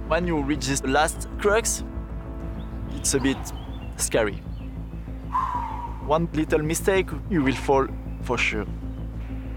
When you reach this last crux, it's a bit scary. One little mistake, you will fall for sure.